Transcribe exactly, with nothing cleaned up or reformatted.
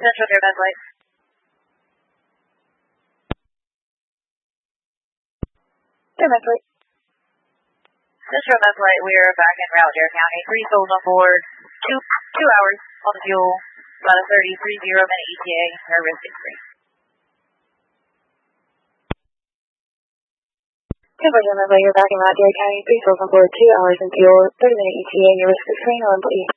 Central Air Best Light. Air Best Light. Central Best Light, we are back in route, Dare County. Three souls on board. Two two hours on the fuel. About a thirty-three zero minute E T A. Service free. Central Best Light, you're back in route, Dare County. Three souls on board. Two hours in fuel. thirty minute E T A. Your risk is free. No employee.